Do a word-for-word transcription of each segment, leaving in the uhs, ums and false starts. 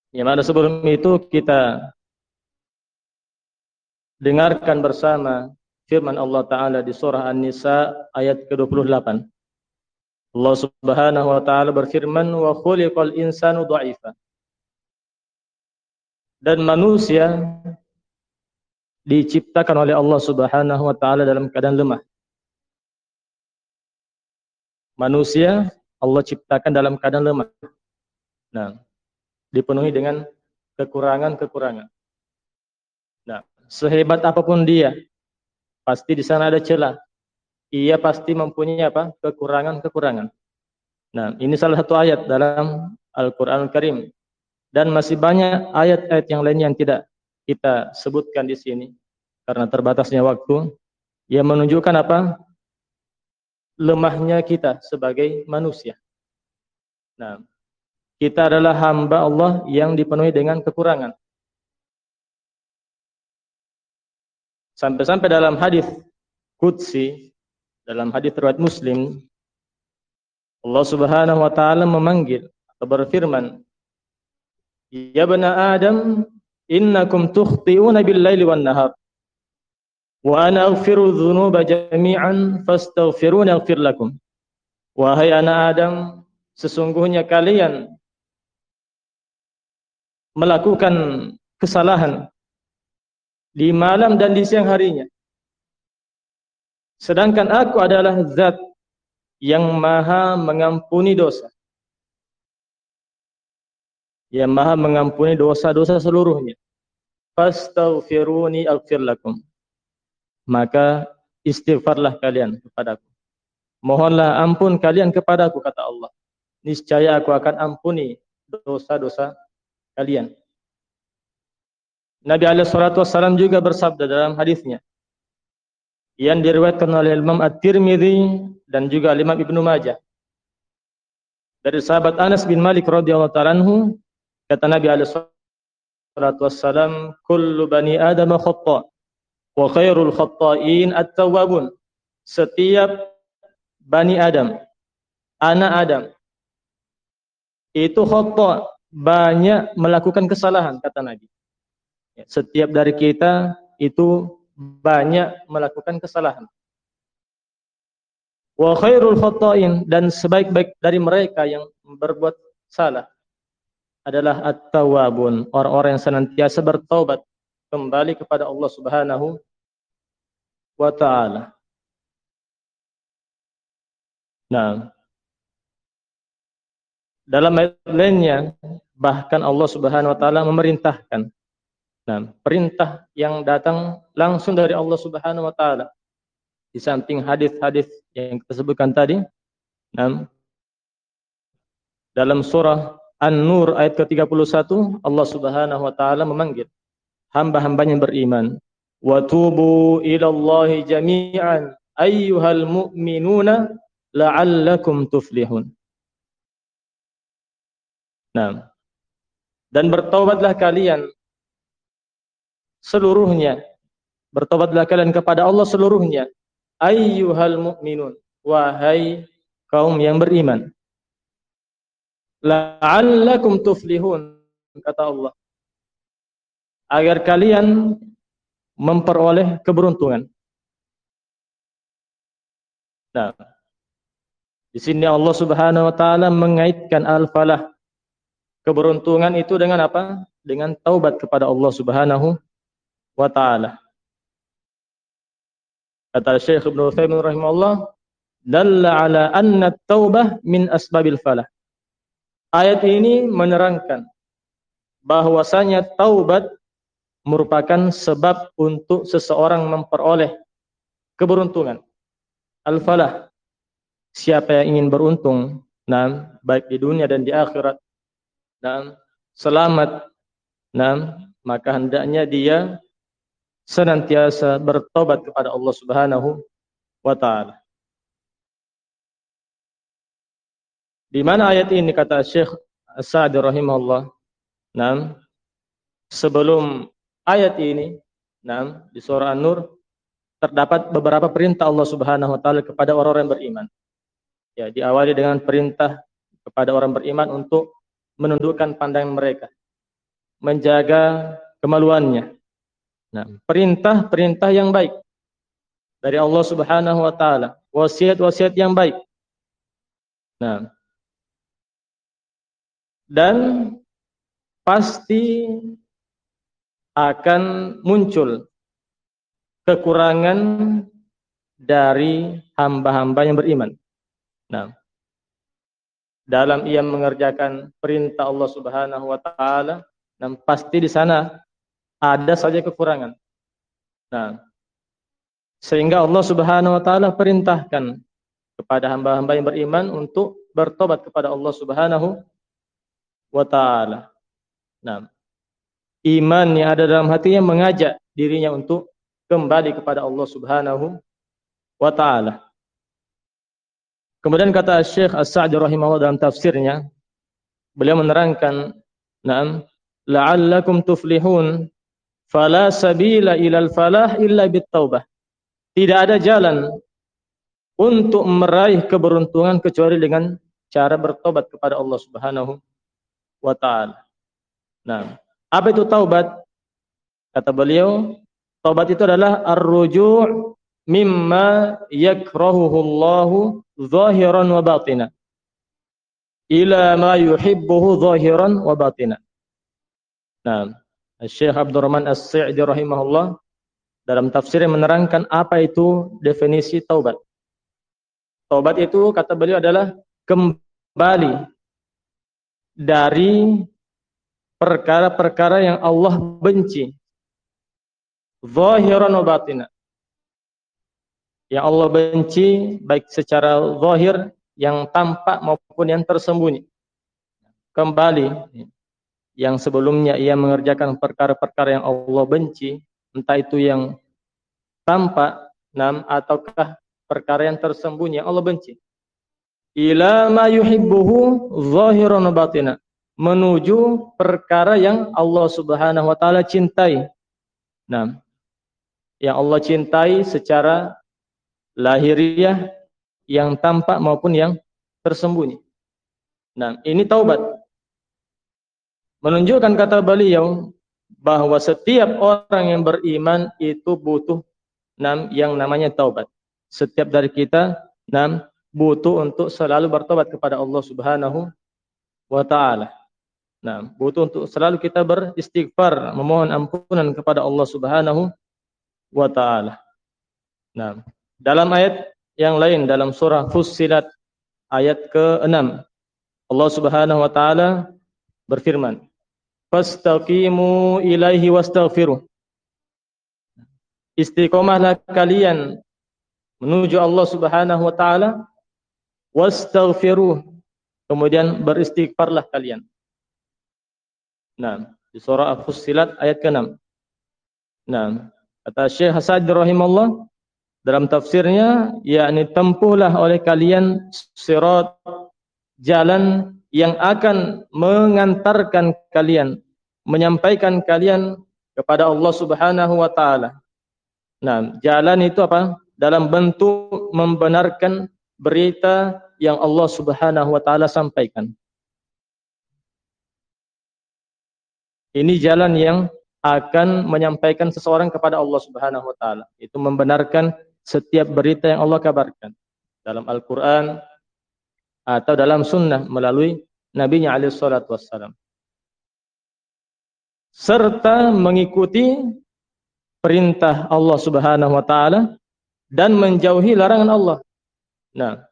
Yang mana sebelum itu kita dengarkan bersama firman Allah Ta'ala di surah An-Nisa ayat ke dua puluh delapan. Allah Subhanahu wa Ta'ala berfirman, wa khuliqal insanu dha'ifa. Dan manusia diciptakan oleh Allah Subhanahu wa Ta'ala dalam keadaan lemah. Manusia Allah ciptakan dalam keadaan lemah. Nah, dipenuhi dengan kekurangan-kekurangan. Nah, sehebat apapun dia, pasti di sana ada celah. Ia pasti mempunyai apa? Kekurangan-kekurangan. Nah, ini salah satu ayat dalam Al-Qur'an Al-Karim. Dan masih banyak ayat-ayat yang lain yang tidak kita sebutkan di sini karena terbatasnya waktu, yang menunjukkan apa? Lemahnya kita sebagai manusia. Nah, kita adalah hamba Allah yang dipenuhi dengan kekurangan. Sampai-sampai dalam hadis qudsi, dalam hadis riwayat Muslim, Allah Subhanahu wa Ta'ala memanggil atau berfirman, ya bani Adam, innakum tukhti'una bil-laili wan-nahar wa ana aghfiru dzunuba jami'an fastaghfiruni aghfir lakum. Wahai anak Adam, sesungguhnya kalian melakukan kesalahan di malam dan di siang harinya. Sedangkan aku adalah zat yang maha mengampuni dosa. Yang maha mengampuni dosa-dosa seluruhnya. Fastaghfiruni aghfir lakum. Maka istighfarlah kalian kepadaku. Mohonlah ampun kalian kepadaku, kata Allah. Niscaya aku akan ampuni dosa-dosa kalian. Nabi alaihi salatu wassalam juga bersabda dalam hadisnya yang diriwayatkan oleh Imam At-Tirmidzi dan juga Imam Ibnu Majah dari sahabat Anas bin Malik radhiyallahu ta'ala anhu, kata Nabi alaihi salatu wassalam, kullu bani Adam khata' wa khairul khata'in at-tawwabun. Setiap bani Adam, anak Adam, itu khata', banyak melakukan kesalahan, kata Nabi. Setiap dari kita itu banyak melakukan kesalahan. Wa khairul khata'in, dan sebaik-baik dari mereka yang berbuat salah adalah at-tawwabun, orang-orang yang senantiasa bertaubat kembali kepada Allah Subhanahu wa Ta'ala. Nah, dalam ayat lainnya bahkan Allah Subhanahu wa Ta'ala memerintahkan. Nah, perintah yang datang langsung dari Allah Subhanahu wa Ta'ala. Di samping hadis-hadis yang kita sebutkan tadi, nah, dalam surah An-Nur ayat ke tiga puluh satu, Allah Subhanahu wa Ta'ala memanggil hamba-hambanya yang beriman, wa tubu ilallahi jami'an ayyuhal mu'minuna la'allakum tuflihun. Nah, dan bertaubatlah kalian seluruhnya, bertobatlah kalian kepada Allah seluruhnya, ayyuhal mu'minun, wahai kaum yang beriman, la'allakum tuflihun, kata Allah, agar kalian memperoleh keberuntungan. Nah, di sini Allah Subhanahu wa Ta'ala mengaitkan al-falah, keberuntungan itu dengan apa? Dengan taubat kepada Allah Subhanahu wa Ta'ala. Kata Syekh Ibnu Utsaimin rahimahullah, dalla ala anna at-taubah min asbabil falah. Ayat ini menerangkan bahwasanya taubat merupakan sebab untuk seseorang memperoleh keberuntungan. Al-falah, siapa yang ingin beruntung, nah, baik di dunia dan di akhirat, nah, selamat, nah, maka hendaknya dia senantiasa bertobat kepada Allah Subhanahu wa Ta'ala. Di mana ayat ini kata Syekh As-Sa'di rahimahullah, nah, sebelum ayat ini, nah, di surah An-Nur terdapat beberapa perintah Allah Subhanahu wa Ta'ala kepada orang-orang yang beriman. Ya, diawali dengan perintah kepada orang beriman untuk menundukkan pandangan mereka. menjaga kemaluannya. Nah, perintah-perintah yang baik dari Allah Subhanahu wa taala, wasiat-wasiat yang baik. Nah, dan pasti akan muncul kekurangan dari hamba-hamba yang beriman. Nah, dalam ia mengerjakan perintah Allah Subhanahu wa taala, dan pasti di sana ada saja kekurangan. Nah, sehingga Allah Subhanahu wa taala perintahkan kepada hamba-hamba yang beriman untuk bertobat kepada Allah Subhanahu wa taala. Nah, iman yang ada dalam hatinya mengajak dirinya untuk kembali kepada Allah Subhanahu wa taala. Kemudian kata Syekh As-Sa'di rahimahullah dalam tafsirnya, beliau menerangkan, "Na'am, la'allakum tuflihun, fala sabila ilal falah illa bit-taubah." Tidak ada jalan untuk meraih keberuntungan kecuali dengan cara bertobat kepada Allah Subhanahu wa taala. Nah, apa itu taubat? Kata beliau, taubat itu adalah ar-ruju' mimma yakrahuhu Allahu zahiran wa batina ila ma yuhibbuhu zahiran wa batina. Nah, Syekh Abdurrahman As-Sa'di rahimahullah dalam tafsirnya menerangkan apa itu definisi taubat. Taubat itu kata beliau adalah kembali dari perkara-perkara yang Allah benci, zahiran wa batina. Yang Allah benci baik secara zahir, yang tampak maupun yang tersembunyi. Kembali yang sebelumnya ia mengerjakan perkara-perkara yang Allah benci, entah itu yang tampak nam ataukah perkara yang tersembunyi yang Allah benci. Ila ma yuhibbuhu zahiran wa batina, menuju perkara yang Allah Subhanahu wa taala cintai. Nah, yang Allah cintai secara lahiriah, yang tampak maupun yang tersembunyi. Nah, ini taubat. Menunjukkan kata beliau bahwa setiap orang yang beriman itu butuh nam yang namanya taubat. Setiap dari kita nam butuh untuk selalu bertobat kepada Allah Subhanahu wa taala. Nah, butuh untuk selalu kita beristighfar, memohon ampunan kepada Allah Subhanahu wa taala. Nah, dalam ayat yang lain dalam surah Fussilat ayat keenam, Allah Subhanahu wa taala berfirman, "Fastaqimu ilaihi wastaghfiruh." Istiqomahlah kalian menuju Allah Subhanahu wa taala, wastaghfiruh, kemudian beristighfarlah kalian. Nah, di surah Fussilat ayat keenam. Nah, kata Syekh Hasan rahimahullah dalam tafsirnya, yakni tempuhlah oleh kalian sirat, jalan yang akan mengantarkan kalian, menyampaikan kalian kepada Allah Subhanahu wa taala. Nah, jalan itu apa? Dalam bentuk membenarkan berita yang Allah Subhanahu wa taala sampaikan. Ini jalan yang akan menyampaikan seseorang kepada Allah Subhanahu wa taala. Itu membenarkan setiap berita yang Allah kabarkan dalam Al-Quran atau dalam sunnah melalui Nabi-Nya alaihi salatu wassalam, serta mengikuti perintah Allah Subhanahu wa taala dan menjauhi larangan Allah. Nah,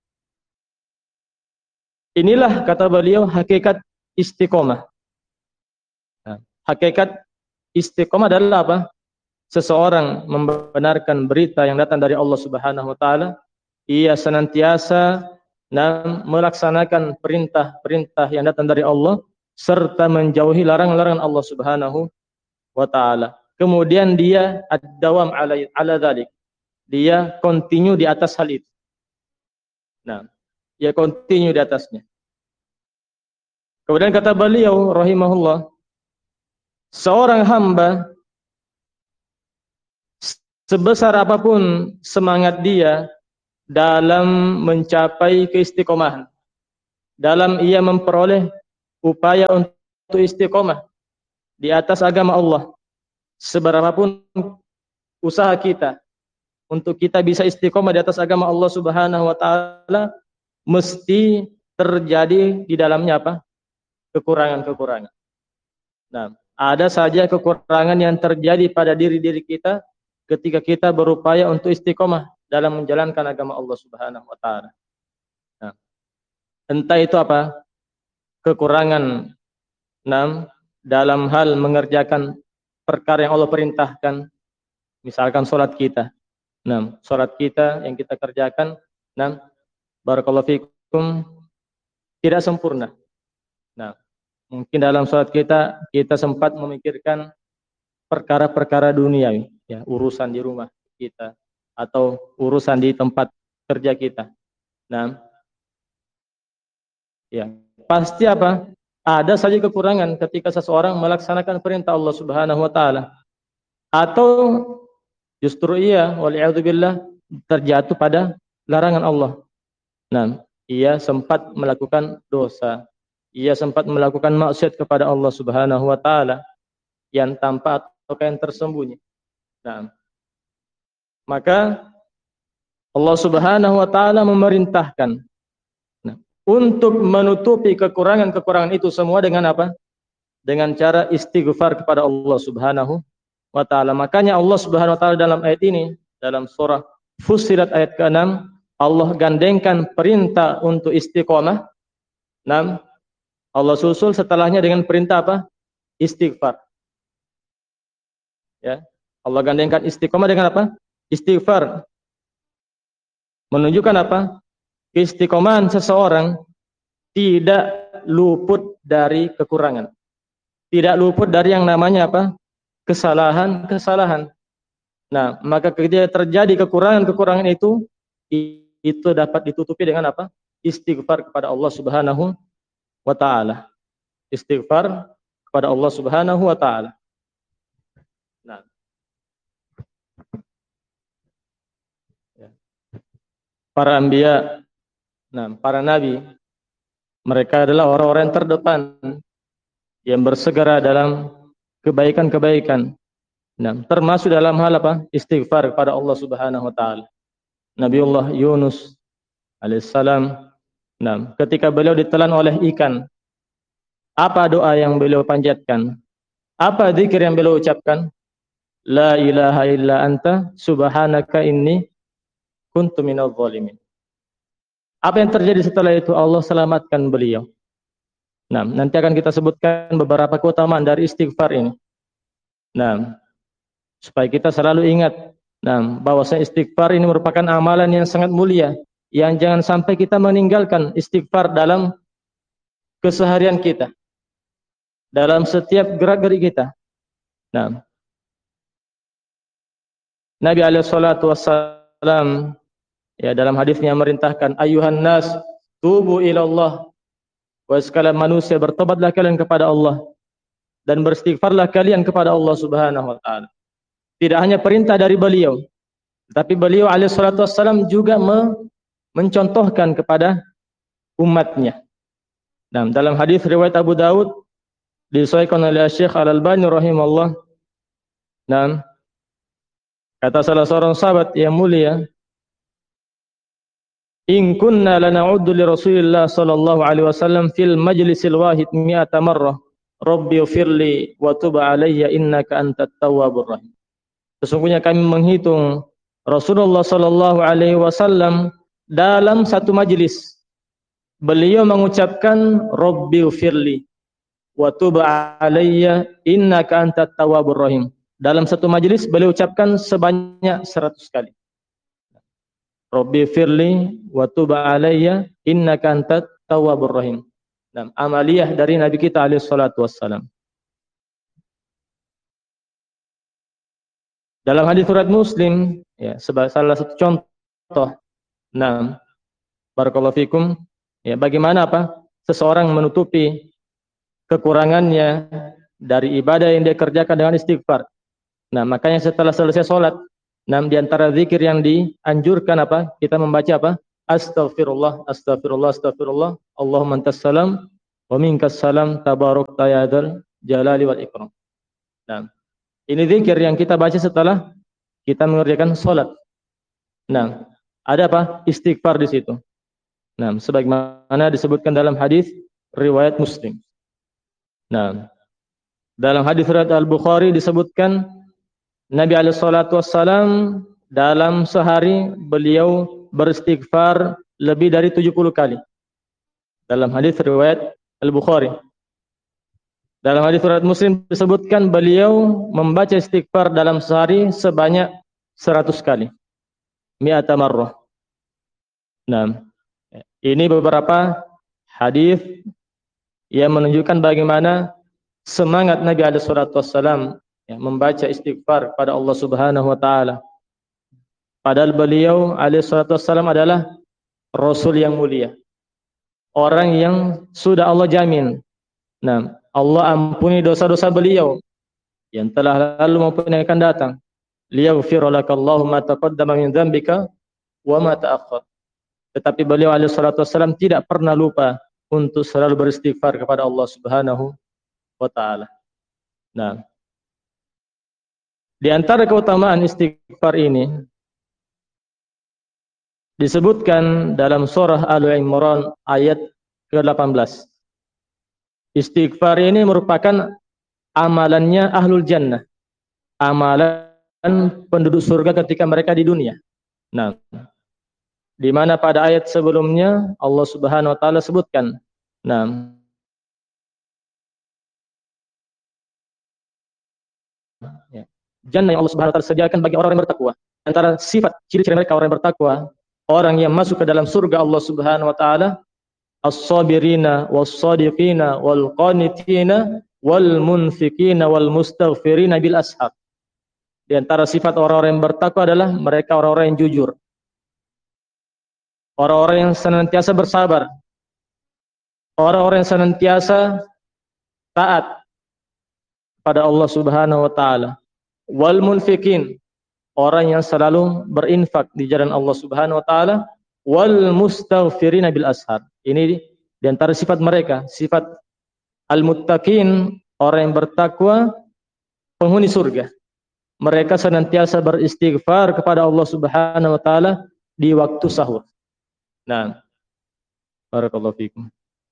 inilah kata beliau hakikat istiqomah. Nah, hakikat istiqomah adalah apa? Seseorang membenarkan berita yang datang dari Allah Subhanahu wa taala, ia senantiasa dan melaksanakan perintah-perintah yang datang dari Allah serta menjauhi larangan-larangan Allah Subhanahu wa taala. Kemudian dia ad-dawam ala ala dzalik. Dia continue di atas hal itu. Nah, dia continue di atasnya. Kemudian kata beliau rahimahullah, seorang hamba sebesar apapun semangat dia dalam mencapai keistiqomahan, dalam ia memperoleh upaya untuk istiqomah, di atas agama Allah, seberapapun usaha kita untuk kita bisa istiqomah di atas agama Allah Subhanahu wa taala, mesti terjadi di dalamnya apa? Kekurangan-kekurangan. Nah, ada saja kekurangan yang terjadi pada diri-diri kita ketika kita berupaya untuk istiqomah dalam menjalankan agama Allah Subhanahu wa taala. Nah, entah itu apa? Kekurangan enam dalam hal mengerjakan perkara yang Allah perintahkan, misalkan sholat kita. Enam, sholat kita yang kita kerjakan, enam, barakallahu fikum, tidak sempurna. Nah, mungkin dalam sholat kita kita sempat memikirkan perkara-perkara duniawi, ya, urusan di rumah kita atau urusan di tempat kerja kita. Nah, ya, pasti apa? Ada saja kekurangan ketika seseorang melaksanakan perintah Allah Subhanahu wa taala. Atau justru ia waliyadzubillah terjatuh pada larangan Allah. Nah, ia sempat melakukan dosa. Ia sempat melakukan maksiat kepada Allah Subhanahu wa taala yang tampak atau yang tersembunyi. Nah, maka Allah Subhanahu wa taala memerintahkan untuk menutupi kekurangan-kekurangan itu semua dengan apa? Dengan cara istighfar kepada Allah Subhanahu wa taala. Makanya Allah Subhanahu wa taala dalam ayat ini, dalam surah Fussilat ayat keenam, Allah gandengkan perintah untuk istiqomah. enam, Allah susul setelahnya dengan perintah apa? Istighfar. Ya. Allah gandengkan istiqomah dengan apa? Istighfar. Menunjukkan apa? Keistiqomahan seseorang tidak luput dari kekurangan. Tidak luput dari yang namanya apa? Kesalahan-kesalahan. Nah, maka ketika terjadi kekurangan-kekurangan itu, itu dapat ditutupi dengan apa? Istighfar kepada Allah Subhanahu wa taala. Istighfar kepada Allah Subhanahu wa taala. Nah. Para anbiya, nah, para nabi, mereka adalah orang-orang yang terdepan yang bersegera dalam kebaikan-kebaikan. Nah, termasuk dalam hal apa? Istighfar kepada Allah Subhanahu wa taala. Nabiullah Yunus alaihissalam, nah, ketika beliau ditelan oleh ikan, apa doa yang beliau panjatkan? Apa zikir yang beliau ucapkan? La ilaha illa anta subhanaka inni kuntu minadh dhalimin. Apa yang terjadi setelah itu? Allah selamatkan beliau. Nah, nanti akan kita sebutkan beberapa keutamaan dari istighfar ini. Nah, supaya kita selalu ingat, nah, bahwasanya istighfar ini merupakan amalan yang sangat mulia, yang jangan sampai kita meninggalkan istighfar dalam keseharian kita, dalam setiap gerak-gerik kita. Nah, Nabi alaihi salatu wassalam, ya, dalam hadisnya merintahkan, ayuhan nas tubu ilallah, wahai sekalian manusia, bertobatlah kalian kepada Allah dan beristighfarlah kalian kepada Allah Subhanahu wa taala. Tidak hanya perintah dari beliau, tapi beliau alaihi salatu wassalam juga me mencontohkan kepada umatnya. Nah, dalam hadis riwayat Abu Daud disahihkan oleh Syekh Al-Albani rahimahullah. Nah, kata salah seorang sahabat yang mulia, in kunna lana'uddu li Rasulillah sallallahu alaihi wasallam fil majlisil wahid mi'ata marrah rabbi ighfirli wa tub alayya innaka antat tawwabur rahim. Sesungguhnya kami menghitung Rasulullah sallallahu alaihi wasallam dalam satu majlis beliau mengucapkan rabbi ighfirli wa tub alayya innaka antat tawwabur rahim. Dalam satu majlis beliau ucapkan sebanyak seratus kali. Rabbi firli wa tub alayya innaka antat tawwabur rahim. Nah, amaliyah dari Nabi kita alaihi salatu wassalam. Dalam hadis riwayat Muslim, ya, sebagai salah satu contoh, nah, barakallahu fikum, ya, bagaimana apa? Seseorang menutupi kekurangannya dari ibadah yang dia kerjakan dengan istighfar. Nah, makanya setelah selesai sholat, nah, di antara zikir yang dianjurkan apa? Kita membaca apa? Astaghfirullah, astaghfirullah, astaghfirullah. Allahumma antas salam wa minkas salam, tabarakta ya dzal jalali wal ikram. Nah, ini zikir yang kita baca setelah kita mengerjakan salat. Nah, ada apa? Istighfar di situ. Nah, sebagaimana disebutkan dalam hadis riwayat Muslim. Nah, dalam hadis riwayat Al-Bukhari disebutkan Nabi alaihi salatu wassalam dalam sehari beliau beristighfar lebih dari tujuh puluh kali. Dalam hadis riwayat Al-Bukhari. Dalam hadis riwayat Muslim disebutkan beliau membaca istighfar dalam sehari sebanyak seratus kali. Mi'ata marrah. Nah, ini beberapa hadis yang menunjukkan bagaimana semangat Nabi alaihi salatu wassalam ya, membaca istighfar kepada Allah Subhanahu wa taala. Padahal beliau alaihi salatu wassalam adalah rasul yang mulia. Orang yang sudah Allah jamin. Nah, Allah ampuni dosa-dosa beliau yang telah lalu maupun yang akan datang. Liyaghfir lakallahu ma taqaddama min dzambika wa ma ta'akhkhar. Tetapi beliau alaihi salatu wassalam tidak pernah lupa untuk selalu beristighfar kepada Allah Subhanahu wa taala. Nah, di antara keutamaan istighfar ini disebutkan dalam surah Al-Imran ayat ke delapan belas. Istighfar ini merupakan amalannya ahlul jannah. Amalan penduduk surga ketika mereka di dunia. Nah, di mana pada ayat sebelumnya Allah Subhanahu wa taala sebutkan, nah, ya, jannah yang Allah Subhanahu wa taala sediakan bagi orang-orang yang bertakwa. Antara sifat ciri-ciri mereka orang yang bertakwa, orang yang masuk ke dalam surga Allah Subhanahu wa taala, as-sabirina was-sadiqina wal-qanitina wal-munfiqina wal-mustaghfirina bil ashab. Di antara sifat orang-orang yang bertakwa adalah mereka orang-orang yang jujur. Orang-orang yang senantiasa bersabar. Orang-orang yang senantiasa taat pada Allah Subhanahu wa taala. Wal munfiqin, orang yang selalu berinfak di jalan Allah Subhanahu wa taala. Wal mustaghfirina bil ashar. Ini di antara sifat mereka, sifat al-muttaqin, orang yang bertakwa, penghuni surga. Mereka senantiasa beristighfar kepada Allah Subhanahu wa taala di waktu sahur. Nah, barakallahu fikum.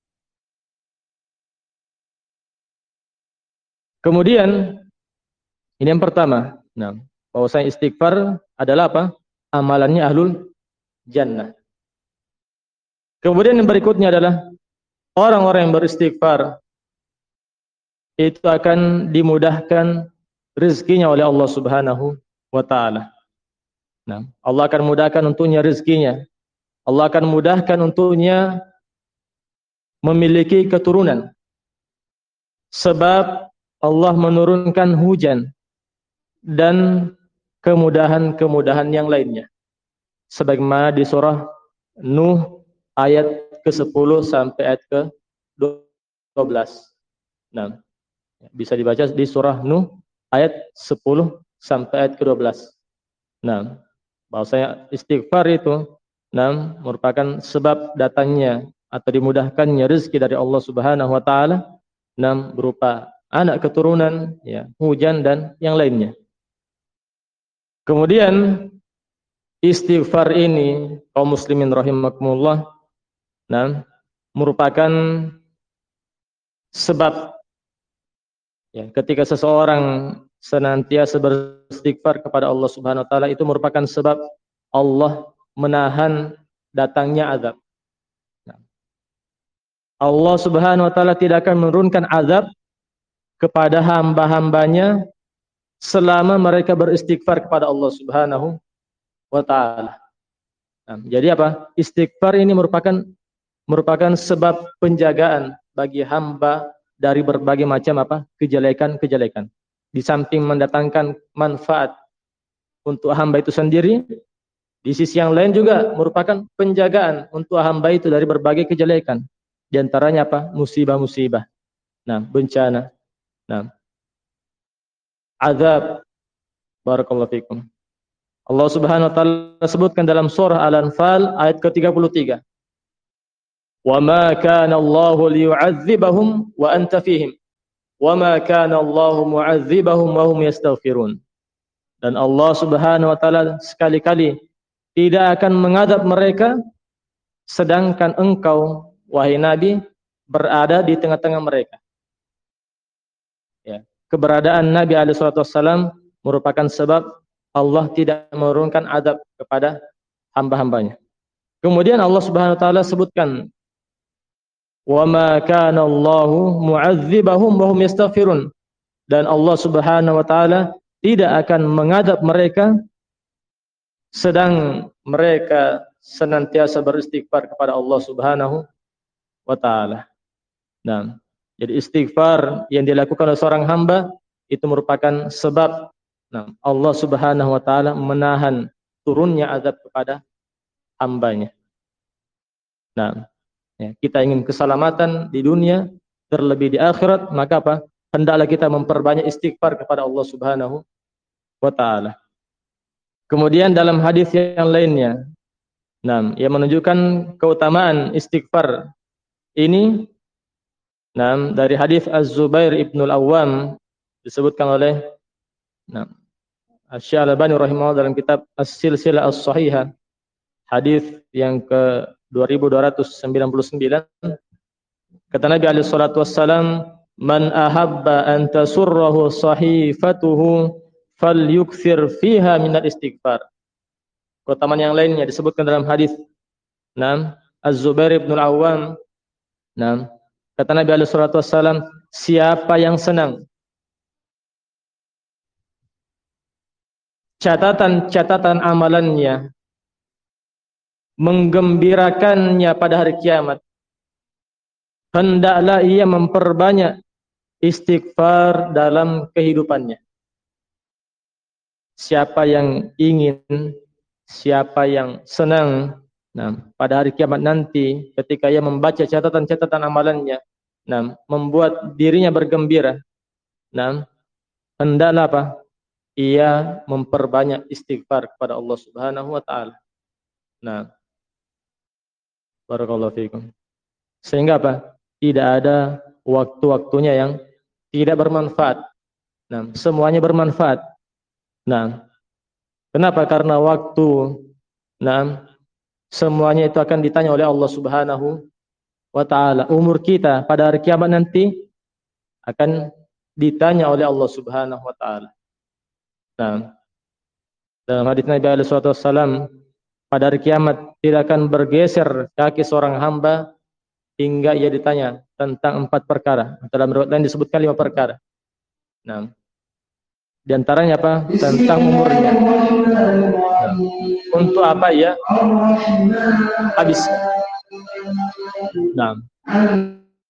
Kemudian ini yang pertama. Nah, bahwasanya istighfar adalah apa? Amalannya ahlul jannah. Kemudian yang berikutnya adalah orang-orang yang beristighfar itu akan dimudahkan rezekinya oleh Allah Subhanahu wa taala. Nah, Allah akan mudahkan untuknya rezekinya. Allah akan mudahkan untuknya memiliki keturunan. Sebab Allah menurunkan hujan dan kemudahan-kemudahan yang lainnya. Sebagaimana di surah Nuh ayat ke sepuluh sampai ayat ke dua belas. Nah, bisa dibaca di surah Nuh ayat sepuluh sampai ayat ke dua belas. Nah, bahwasanya istighfar itu nah, merupakan sebab datangnya atau dimudahkannya rezeki dari Allah Subhanahu wa taala, nah, berupa anak keturunan, ya, hujan dan yang lainnya. Kemudian istighfar ini kaum muslimin rahimakumullah, nah, merupakan sebab ya, ketika seseorang senantiasa beristighfar kepada Allah Subhanahu wa taala itu merupakan sebab Allah menahan datangnya azab. Nah, Allah Subhanahu wa taala tidak akan menurunkan azab kepada hamba-hambanya selama mereka beristighfar kepada Allah Subhanahu wa taala. Nah, jadi apa? Istighfar ini merupakan merupakan sebab penjagaan bagi hamba dari berbagai macam apa? kejelekan-kejelekan. Di samping mendatangkan manfaat untuk hamba itu sendiri, di sisi yang lain juga merupakan penjagaan untuk hamba itu dari berbagai kejelekan. Di antaranya apa? Musibah-musibah. Nah, bencana. Nah, azab. Barakallahu fikum. Allah Subhanahu wa taala sebutkan dalam surah Al-Anfal ayat ke tiga puluh tiga. "Wa ma kana Allahu liyu'adzibahum wa anta fihim wa ma kana Allahu mu'adzibahum wa hum yastaghfirun. Dan Allah Subhanahu wa taala sekali-kali tidak akan mengadab mereka sedangkan engkau wahai Nabi berada di tengah-tengah mereka. Ya, keberadaan Nabi alaihi salatu wassalam merupakan sebab Allah tidak menurunkan adab kepada hamba-hambanya. Kemudian Allah Subhanahu wa taala sebutkan wa ma kana Allahu mu'adzibahum wa hum yastaghfirun, dan Allah Subhanahu wa taala tidak akan mengadab mereka sedang mereka senantiasa beristighfar kepada Allah Subhanahu wa taala. Nah, jadi istighfar yang dilakukan oleh seorang hamba itu merupakan sebab nah, Allah Subhanahu wa taala menahan turunnya azab kepada hambanya. Nah, ya, kita ingin keselamatan di dunia terlebih di akhirat, maka apa? Hendaklah kita memperbanyak istighfar kepada Allah Subhanahu wa taala. Kemudian dalam hadis yang lainnya, nah, yang menunjukkan keutamaan istighfar ini, nah, dari hadis Az-Zubair ibn al-Awwam disebutkan oleh nah, Asy-Syaikh Al-Albani rahimahullah dalam kitab As-Silsilah As-Shahihah, hadis yang ke dua ribu dua ratus sembilan puluh sembilan, kata Nabi alaihi salatu wassalam, man ahabba an tasurrahu sahifatuhu falyukthir fiha minal istighfar. Keutamaan yang lainnya disebutkan dalam hadis enam Az-Zubair ibn al-Awwam. Nah, kata Nabi alaihi salatu wassalam, siapa yang senang catatan-catatan amalannya menggembirakannya pada hari kiamat, hendaklah ia memperbanyak istighfar dalam kehidupannya. Siapa yang ingin, siapa yang senang, nah, pada hari kiamat nanti ketika ia membaca catatan-catatan amalannya, nah, membuat dirinya bergembira, nah, hendaklah apa? Ia memperbanyak istighfar kepada Allah Subhanahu wa taala. Nah, barakallahu fiikum. Sehingga apa? Tidak ada waktu-waktunya yang tidak bermanfaat. Nah, semuanya bermanfaat. Nah, kenapa? Karena waktu, nah, semuanya itu akan ditanya oleh Allah Subhanahu wa taala. Umur kita pada hari kiamat nanti akan ditanya oleh Allah Subhanahu wa taala. Nah, dalam hadis Nabi alaihi salatu wassalam, pada hari kiamat tidak akan bergeser kaki seorang hamba hingga ia ditanya tentang empat perkara. Dalam riwayat lain disebutkan lima perkara. Nah, di antaranya apa? Tentang umurnya. Nah, untuk apa ya? Habis. Nah,